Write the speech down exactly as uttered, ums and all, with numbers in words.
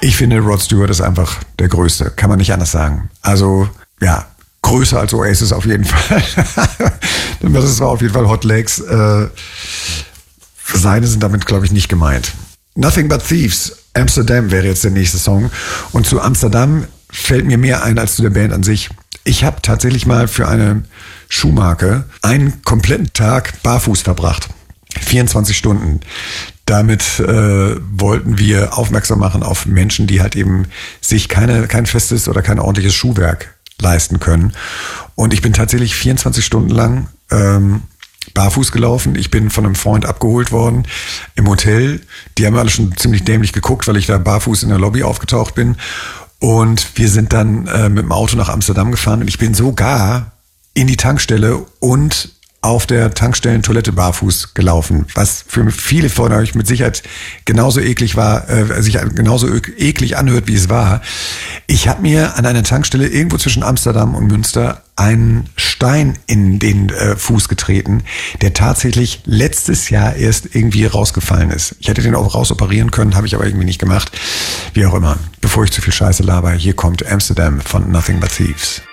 Ich finde, Rod Stewart ist einfach der Größte. Kann man nicht anders sagen. Also, ja, größer als Oasis auf jeden Fall. Das war auf jeden Fall Hot Legs. Äh, seine sind damit, glaube ich, nicht gemeint. Nothing But Thieves, Amsterdam wäre jetzt der nächste Song. Und zu Amsterdam fällt mir mehr ein als zu der Band an sich. Ich habe tatsächlich mal für eine Schuhmarke einen kompletten Tag barfuß verbracht. vierundzwanzig Stunden. Damit äh, wollten wir aufmerksam machen auf Menschen, die halt eben sich keine, kein festes oder kein ordentliches Schuhwerk leisten können. Und ich bin tatsächlich vierundzwanzig Stunden lang ähm, barfuß gelaufen. Ich bin von einem Freund abgeholt worden im Hotel. Die haben alle schon ziemlich dämlich geguckt, weil ich da barfuß in der Lobby aufgetaucht bin. Und wir sind dann äh, mit dem Auto nach Amsterdam gefahren. Und ich bin sogar in die Tankstelle und auf der Tankstellentoilette barfuß gelaufen, was für viele von euch mit Sicherheit genauso eklig war, äh, sich genauso eklig anhört, wie es war. Ich habe mir an einer Tankstelle irgendwo zwischen Amsterdam und Münster einen Stein in den äh, Fuß getreten, der tatsächlich letztes Jahr erst irgendwie rausgefallen ist. Ich hätte den auch rausoperieren können, habe ich aber irgendwie nicht gemacht. Wie auch immer. Bevor ich zu viel Scheiße laber, hier kommt Amsterdam von Nothing But Thieves.